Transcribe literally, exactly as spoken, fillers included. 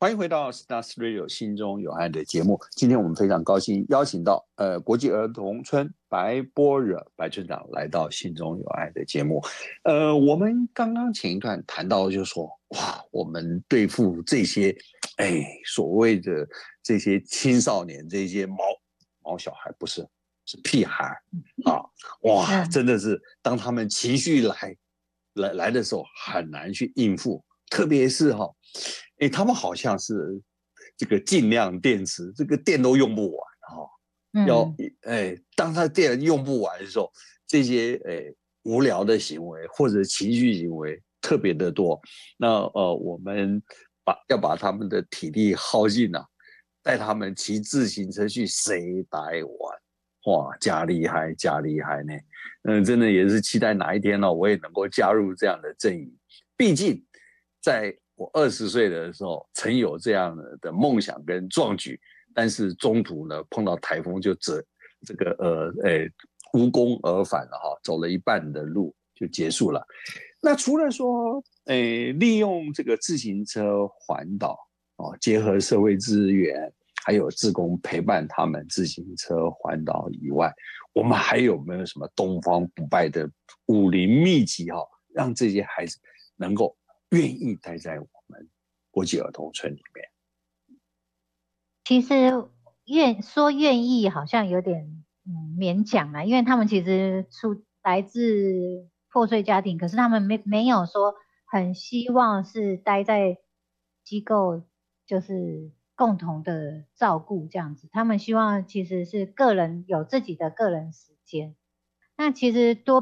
欢迎回到 Stars Radio 心中有爱的节目。今天我们非常高兴邀请到呃国际儿童村白波惹白村长来到心中有爱的节目。呃，我们刚刚前一段谈到，就是说，哇，我们对付这些哎所谓的这些青少年，这些毛毛小孩，不是是屁孩啊，哇，真的是当他们情绪来来来的时候，很难去应付，特别是哈、哦。哎，他们好像是这个尽量电池，这个电都用不完哈、哦。要哎，当他电用不完的时候，这些哎无聊的行为或者情绪行为特别的多。那呃，我们把要把他们的体力耗尽啊，带他们骑自行车去谁台湾，哇，加厉害加厉害呢！嗯，真的也是期待哪一天呢、哦，我也能够加入这样的阵营。毕竟在我二十岁的时候，曾有这样的梦想跟壮举，但是中途呢碰到台风就折这个呃诶无功而返了哈，走了一半的路就结束了。那除了说诶利用这个自行车环岛哦，结合社会资源，还有志工陪伴他们自行车环岛以外，我们还有没有什么东方不败的武林秘籍哈、哦，让这些孩子能够愿意待在我们国际儿童村里面？ 其实愿说愿意好像有点嗯勉强啦，因为他们其实出来自破碎家庭，可是他们没没有说很希望是待在机构，就是共同的照顾这样子。他们希望其实是个人有自己的个人时间。那其实多